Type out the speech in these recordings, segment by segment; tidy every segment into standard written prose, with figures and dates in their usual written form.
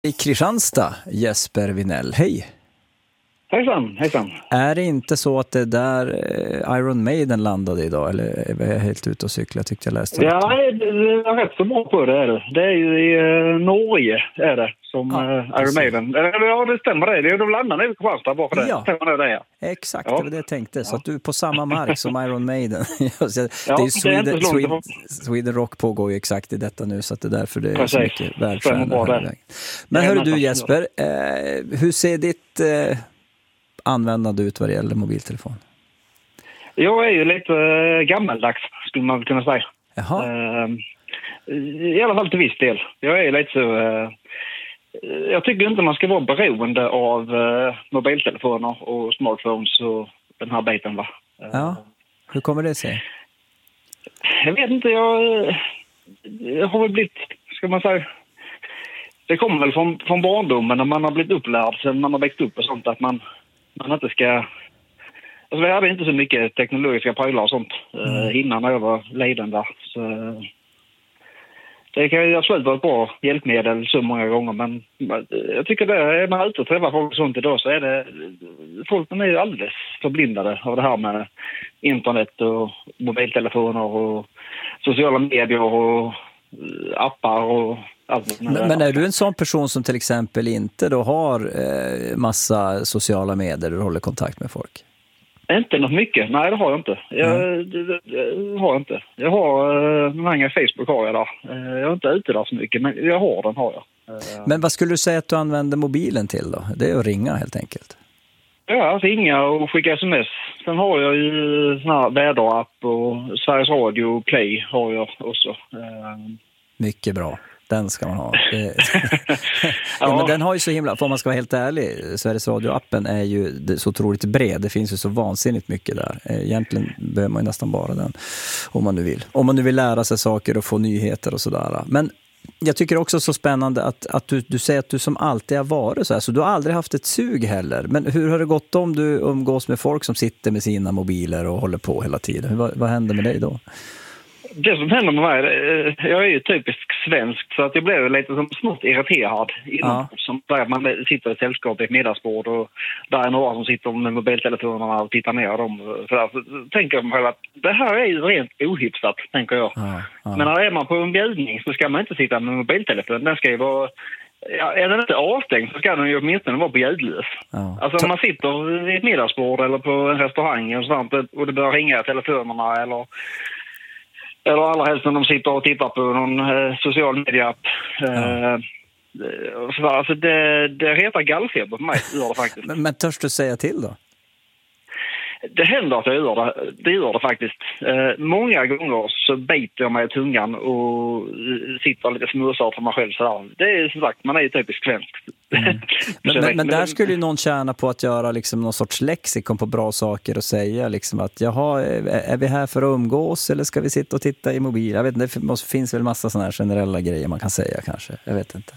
I Kristianstad, Jesper Vinell. Hej! Hejsan, hejsan. Är det inte så att det där Iron Maiden landade idag? Eller är jag helt ute och cykla? Jag tyckte jag läste. Ja, det är rätt så bra på det är det. Det är ju i Norge är det som Iron Maiden. Ja, det stämmer det. Det är de landar nu i Kristianstad bara för det. Ja. Stämmer det, ja. Exakt, det var det jag tänkte. Så att du är på samma mark som Iron Maiden. Ja, det är ju Sweden Rock pågår ju exakt i detta nu, så att det är därför det är så mycket världsstjärnor. Men hörru du Jesper, hur ser ditt användande ut vad det gäller mobiltelefon? Jag är ju lite gammaldags skulle man kunna säga. Jaha. I alla fall till viss del. Jag är lite så... jag tycker inte man ska vara beroende av mobiltelefoner och smartphones och den här biten, va? Ja, hur kommer det sig? Jag vet inte, jag har väl blivit, ska man säga... Det kommer väl från barndomen när man har blivit upplärd sen man har växt upp och sånt, att man inte ska... Alltså vi hade inte så mycket teknologiska prylar och sånt innan jag var leden där. Så det kan ju absolut vara ett bra hjälpmedel så många gånger, men jag tycker det är man ute och träffar folk och sånt idag så är det... Folk är ju alldeles förblindade av det här med internet och mobiltelefoner och sociala medier och appar och allt. Men är du en sån person som till exempel inte då har massa sociala medier och håller kontakt med folk? Inte något mycket. Nej, det har jag inte. Jag har inte. Jag har många Facebook har jag där. Jag är inte ute där så mycket, men jag har den har jag. Men vad skulle du säga att du använder mobilen till då? Det är att ringa helt enkelt. Ja, ringa och skicka sms. Sen har jag ju sån här väderapp och Sveriges Radio och Play har jag också. Mycket bra. Den ska man ha. Ja, men den har ju så himla, för om man ska vara helt ärlig, Sveriges Radio-appen är ju så otroligt bred. Det finns ju så vansinnigt mycket där. Egentligen behöver man ju nästan bara den om man nu vill. Om man nu vill lära sig saker och få nyheter och sådär. Men jag tycker också så spännande att du säger att du som alltid har varit så här. Så du har aldrig haft ett sug heller. Men hur har det gått om du umgås med folk som sitter med sina mobiler och håller på hela tiden? Vad händer med dig då? Det som händer med mig, jag är ju typisk svensk så att jag blev lite som smått irriterad innan, som där man sitter i sällskap i ett middagsbord och där är några som sitter med mobiltelefonerna och tittar ner dem. Så tänker jag mig att det här är ju rent ohyfsat, tänker jag. Men när är man på en bjudning så ska man inte sitta med mobiltelefon. Den ska ju vara... Ja, är den inte avstängd så ska den ju åtminstone vara bjudlös. Alltså om man sitter vid ett middagsbord eller på en restaurang och sånt och det börjar ringa telefonerna eller allra helst när de sitter och tittar på någon social media-app. Alltså det retar gallfeber på mig, gör det faktiskt. Men törs du säga till då? Det händer att jag gör det. Det gör det faktiskt. Många gånger så biter jag mig i tungan och sitter lite smusar för mig själv. Sådär. Det är som sagt, man är ju typiskt svensk. Men där skulle ju någon tjäna på att göra liksom någon sorts lexikon på bra saker och säga liksom att jaha, är vi här för att umgås eller ska vi sitta och titta i mobil? Jag vet inte, det finns väl massa sådana här generella grejer man kan säga kanske. Jag vet inte.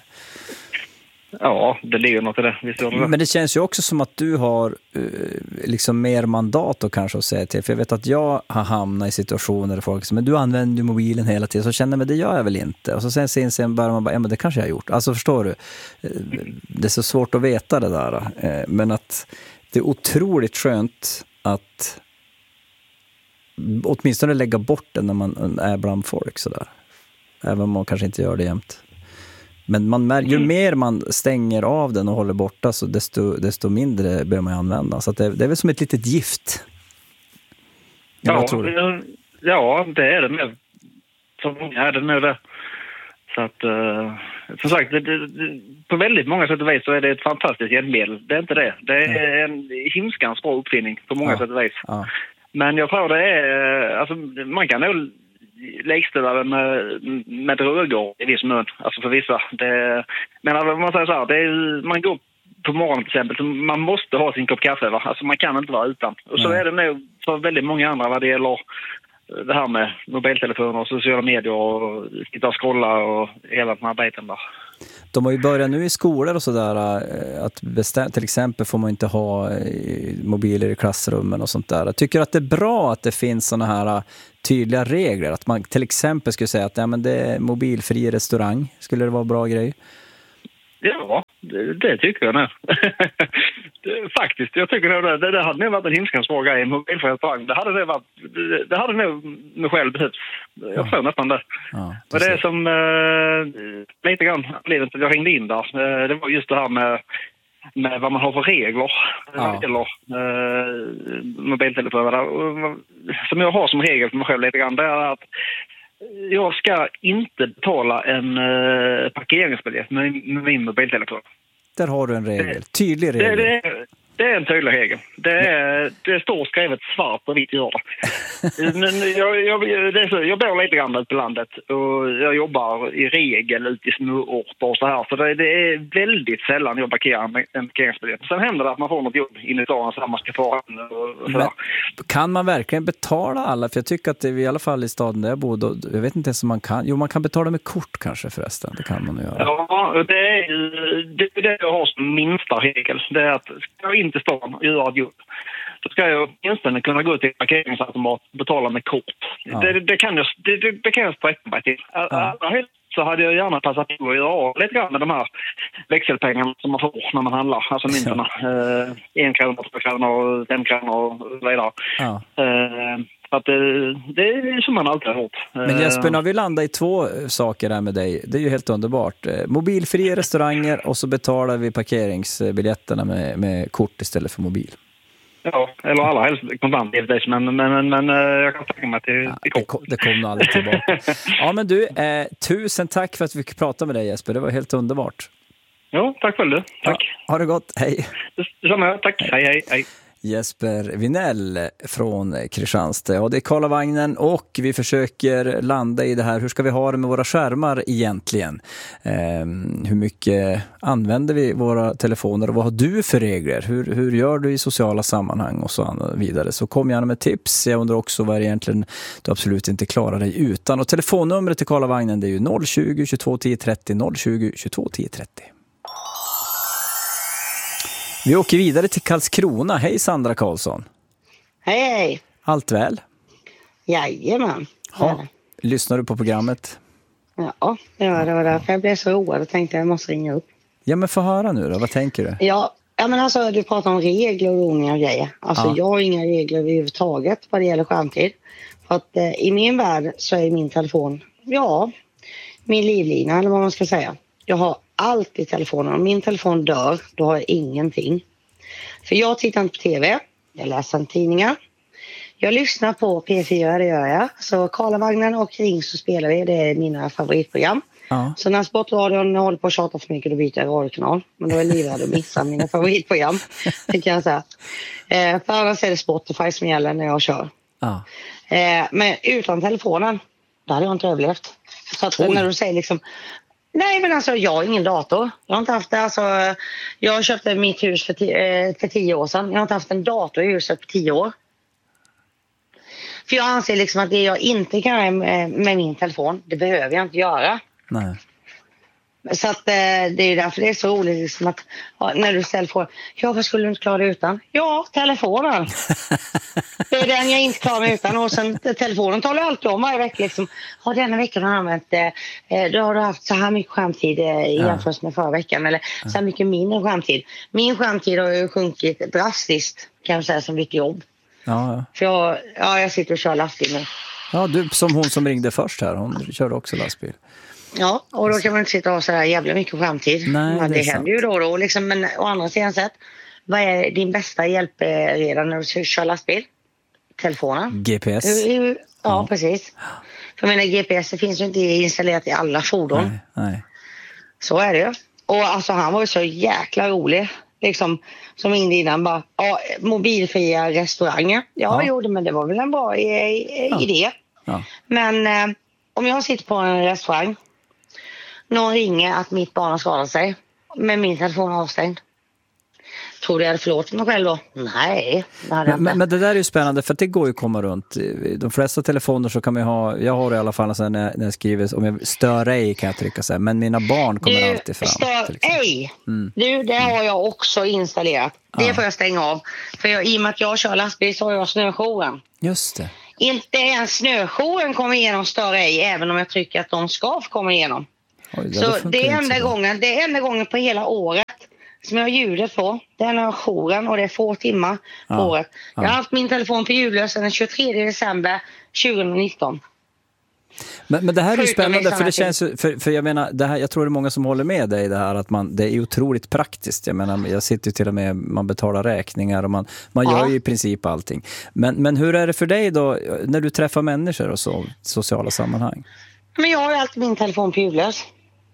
Ja, det ligger något i det. Men det känns ju också som att du har liksom mer mandat och kanske att säga till. För jag vet att jag har hamnat i situationer där folk säger, men du använder ju mobilen hela tiden. Så känner jag, det gör jag väl inte. Och så sen börjar man bara, ja men det kanske jag har gjort. Alltså förstår du? Det är så svårt att veta det där. Men att det är otroligt skönt att åtminstone lägga bort den när man är bland folk sådär. Även om man kanske inte gör det jämt. Men man märker, ju mer man stänger av den och håller borta så desto mindre bör man använda. Så att det är väl som ett litet gift. Ja, det är det med. Så många är det nu det. Så att, som sagt, på väldigt många sätt och vis så är det ett fantastiskt hjälpmedel. Det är inte det. Det är en himskans bra uppfinning på många sätt och vis. Ja. Men jag tror det är, alltså man kan nog lägställa det med droger i viss mån, alltså för vissa. Men om man säger så här, man går på morgonen till exempel, så man måste ha sin kopp kaffe, va? Alltså man kan inte vara utan. Och så är det nog för väldigt många andra vad det gäller det här med mobiltelefoner och sociala medier och sitta och scrolla och hela den här biten där. De har ju börjat nu i skolor och sådär att till exempel får man inte ha mobiler i klassrummen och sånt där. Jag tycker att det är bra att det finns såna här tydliga regler. Att man till exempel skulle säga att ja, men det är mobilfri restaurang. Skulle det vara en bra grej? Ja, det tycker jag nu. Faktiskt, jag tycker det hade nog varit en himskans bra grej. Mobilfri restaurang. Det hade nog mig själv behövts. Jag tror nästan det. Ja, och det är som lite grann anledningen till att jag ringde in där. Det var just det här med vad man har för regler när det gäller mobiltelefoner. Som jag har som regel för mig själv lite grann, det är att jag ska inte betala en parkeringsbiljett med min mobiltelefon. Där har du en regel. Tydlig regel. Det är en tydlig regel. Det står skrivet svart på vitt gör det. Men jag bor lite grann ute på landet och jag jobbar i regel ute i småorter och så här. Så det är väldigt sällan jag parkerar med en parkeringsbiljett. Sen händer det att man får något jobb in i dagen så man ska få och så där. Kan man verkligen betala alla? För jag tycker att det är i alla fall i staden där jag bor, jag vet inte ens om man kan. Jo, man kan betala med kort kanske förresten. Det kan man göra. Ja, det är det jag har som minsta regel. Det är att ska jag in till stan och göra ett jobb, så ska jag åtminstone kunna gå till parkeringsautomat och betala med kort. Ja. Det kan jag sträcka mig till. Ja. Så hade jag gärna passat på att göra lite grann med de här växelpengarna som man får när man handlar. Alltså myntorna. 1 krona, 2 kronor, 5 kronor och så vidare. Ja. Att det är som man alltid har gjort. Men Jesper, när vi landar i 2 saker där med dig, det är ju helt underbart. Mobilfria restauranger och så betalar vi parkeringsbiljetterna med kort istället för mobil. Ja, eller alla helst kontant givetvis, men jag kan tänka mig till kort. Det kom nog aldrig tillbaka. Ja, men du, tusen tack för att vi fick prata med dig, Jesper. Det var helt underbart. Ja, tack själv du. Tack. Ja, ha det gott, hej. Detsamma, tack. Hej. Jesper Vinell från Kristianstad. Ja, det är Karlavagnen och vi försöker landa i det här. Hur ska vi ha det med våra skärmar egentligen? Hur mycket använder vi våra telefoner och vad har du för regler? Hur gör du i sociala sammanhang och så vidare? Så kom gärna med tips. Jag undrar också vad egentligen du absolut inte klarar dig utan. Och telefonnumret till Karlavagnen, det är ju 020 22 10 30 020 22 10 30. Vi åker vidare till Karlskrona. Hej Sandra Karlsson. Hej. Allt väl? Jajamän. Ja. Lyssnar du på programmet? Ja, det var därför jag blev så road och tänkte att jag måste ringa upp. Ja, men få höra nu då. Vad tänker du? Ja, men alltså du pratar om regler och ordningar och grejer. Alltså jag har inga regler överhuvudtaget vad det gäller skärmtid. För att i min värld så är min telefon, min livlina eller vad man ska säga. Jag har allt i telefonen. Om min telefon dör, då har jag ingenting. För jag tittar inte på tv. Jag läser tidningar. Jag lyssnar på P4, det gör jag. Så Karlavagnen och Ring så spelar vi. Det är mina favoritprogram. Ja. Så när sportradion håller på att tjata för mycket, då byter jag radiokanal. Men då är livrad att missa mina favoritprogram. Tycker jag säga. För annars är det Spotify som gäller när jag kör. Ja. Men utan telefonen, då hade jag inte överlevt. Så att när du säger liksom... Nej, men alltså jag har ingen dator. Jag har inte haft det. Alltså, jag köpte mitt hus för 10 år sedan. Jag har inte haft en dator i huset på 10 år. För jag anser liksom att det jag inte kan göra med min telefon, det behöver jag inte göra. Nej. Så att det är därför det är så roligt liksom att när du ställer frågan, vad skulle du inte klara det utan? Ja, telefonen. Det är den jag inte klarar mig utan. Och sen telefonen talar alltid om varje vecka liksom, denna veckan har jag använt då har du haft så här mycket skärmtid i jämförelse med förra veckan eller så här mycket mindre skärmtid. Min skärmtid har ju sjunkit drastiskt kan jag säga som mitt jobb. Ja. För jag sitter och kör lastbil nu. Ja, du som hon som ringde först här, hon körde också lastbil. Ja, och då kan man inte sitta och ha så här jävla mycket skärmtid. Nej, men det händer ju då och då. Liksom, men å andra sidan sett, vad är din bästa hjälp redan när du kör lastbil? Telefonen. GPS. Ja, precis. För mina GPS finns ju inte installerat i alla fordon. Nej. Så är det ju. Och alltså han var ju så jäkla rolig. Liksom, som innan bara, mobilfria restauranger. Men det var väl en bra idé. Ja. Men om jag sitter på en restaurang, någon ringer att mitt barn har skadat sig, men min telefon är avstängd. Tror du jag hade förlåtit mig själv då? Nej, det hade jag inte. Men det där är ju spännande för att det går ju att komma runt. De flesta telefoner så kan man ha, jag har i alla fall så när jag skriver, om jag stör ej kan jag trycka så här, men mina barn kommer alltid fram. Stör ej! Det har jag också installerat. Det får jag stänga av. För i och med att jag kör lastbil så har jag snöjouren. Just det. Inte ens snöjouren kommer igenom stör ej, även om jag tycker att de ska komma igenom. Så det är enda gången på hela året som jag har ljudet på. Det är när jag har jouren och det är få timmar på året. Jag har haft min telefon på ljudlös den 23 december 2019. Men det här är ju spännande, för det känns för jag menar, det här, jag tror det är många som håller med dig i det här, att det är otroligt praktiskt. Jag menar, jag sitter ju till och med, man betalar räkningar och man gör ju i princip allting. Men hur är det för dig då när du träffar människor och så, sociala sammanhang? Men jag har ju alltid min telefon på ljudlös.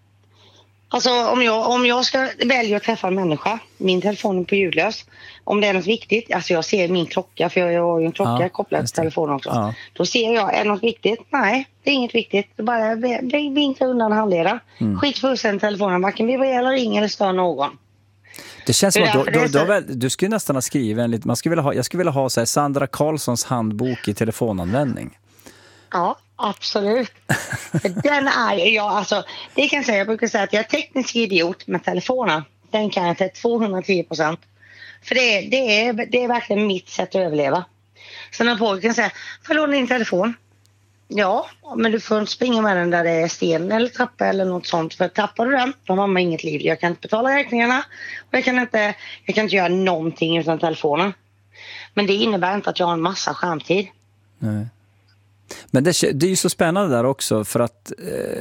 Alltså om jag ska välja att träffa en människa, min telefon är på ljudlös. Om det är något viktigt, alltså jag ser min klocka, för jag har ju en klocka kopplad till telefonen också. Ja. Då ser jag, är det något viktigt? Nej, det är inget viktigt. Det bara vinklar undan handleda. Skit fullständigt telefonen, varken vi eller ring eller stör någon. Det känns som att du skulle nästan ha skrivit jag skulle vilja ha så här, Sandra Karlssons handbok i telefonanvändning. Ja, absolut. Den är alltså, det kan jag säga, jag brukar säga att jag är teknisk idiot med telefonen. Den kan jag till 210%. För det är verkligen mitt sätt att överleva. Så när folk kan säga, får låna din telefon? Ja, men du får inte springa med den där det är sten eller trappa eller något sånt. För tappar du den, då har man inget liv. Jag kan inte betala räkningarna och jag kan inte göra någonting utan telefonen. Men det innebär inte att jag har en massa skärmtid. Nej. Men det är ju så spännande där också, för att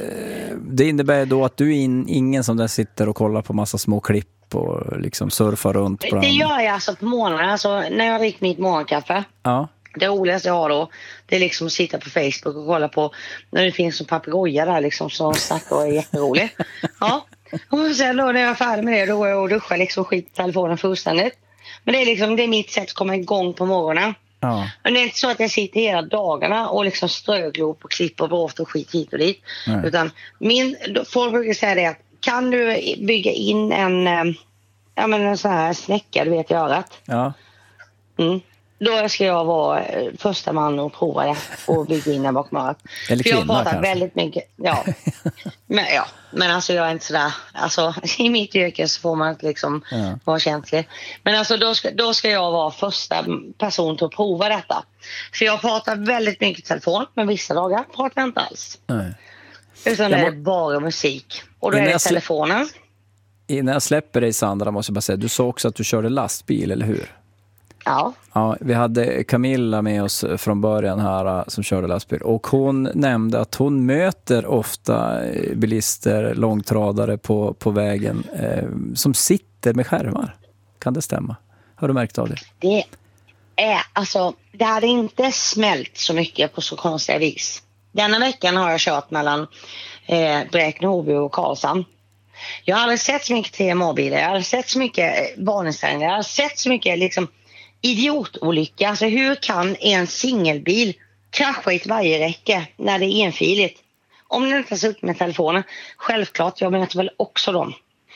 det innebär då att du är ingen som där sitter och kollar på massa små klipp och liksom surfar runt på det gör jag alltså på morgonen, alltså när jag dricker mitt morgonkaffe. Ja. Det roligaste jag har då, det är liksom att sitta på Facebook och kolla på när det finns en papegoja där liksom som snackar och är jätterolig. Ja. Och sen då när jag är färdig med det, då går jag och duschar liksom, skit telefonen fullständigt. Men det är mitt sätt att komma igång på morgonen. Ja. Men det är inte så att jag sitter hela dagarna och liksom ströglop och klipper bort och skit hit och dit. Nej. Utan folk brukar säga det att kan du bygga in en sån här snäcka, du vet i örat. Ja. Då ska jag vara första man och prova det och bygga in den bakom örat. Eller kvinna, jag pratar väldigt mycket. Ja. Men alltså jag är inte sådär, alltså i mitt yrke så får man liksom vara känslig. Men alltså då ska jag vara första person till att prova detta. För jag pratar väldigt mycket i telefon, men vissa dagar pratar jag inte alls. Nej. Utan det är bara musik. Och då är det telefonen. Innan jag släpper dig, Sandra, måste jag bara säga, du sa också att du körde lastbil, eller hur? Ja. Ja, vi hade Camilla med oss från början här som körde lastbil, och hon nämnde att hon möter ofta bilister, långtradare på vägen som sitter med skärmar. Kan det stämma? Har du märkt av det? Det hade inte smält så mycket på så konstiga vis. Denna veckan har jag kört mellan Bräkne-Hoby och Karlshamn. Jag har aldrig sett så mycket TMA-bilar, jag har aldrig sett så mycket varningsträning, jag har sett så mycket liksom idiotolycka. Alltså hur kan en singelbil krascha i ett vajerräcke när det är enfiligt? Om den inte har suttit med telefonen. Självklart, jag möter väl också dem.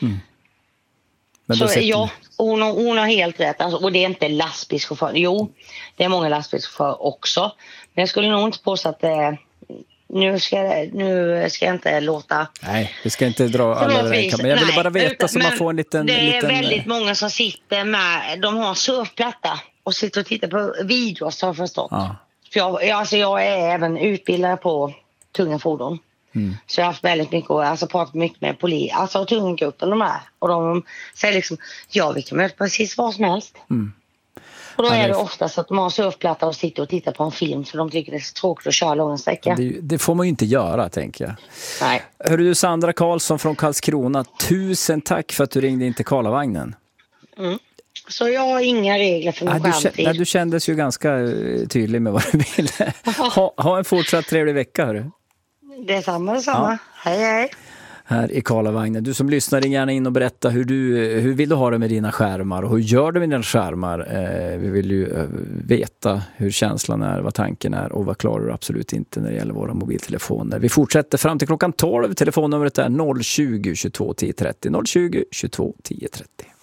Men så ja, hon har helt rätt. Alltså, och det är inte lastbilschaufför. Jo, det är många lastbilschaufförer också. Men jag skulle nog inte påstå att nu ska jag inte låta... Nej, vi ska inte dra alla över. Men jag ville bara veta så man får en liten... Det är väldigt många som sitter med... De har surfplatta och sitter och tittar på videos, har jag förstått. Ja. För jag är även utbildad på tunga fordon. Så jag har haft väldigt mycket och pratat mycket med polis, alltså tunga gruppen de är. Och de säger liksom, ja, vi kan möta precis vad som helst. Och då är det oftast att de har surfplatta och sitter och tittar på en film för de tycker det är så tråkigt att köra långa sträckor. Det får man ju inte göra, tänker jag. Nej. Hörru du, Sandra Karlsson från Karlskrona, 1000 tack för att du ringde in till Karlavagnen. Så jag har inga regler för min skärmtid. Du kändes ju ganska tydlig med vad du ville. Ha en fortsatt trevlig vecka, hörru. Detsamma. Ja. Hej. Här i Karlavagnen. Du som lyssnar, ring gärna in och berätta hur vill du ha det med dina skärmar och hur gör du med dina skärmar? Vi vill ju veta hur känslan är, vad tanken är och vad klarar du absolut inte när det gäller våra mobiltelefoner. Vi fortsätter fram till klockan 12. Telefonnumret är 020 22 10 30. 020 22 10 30.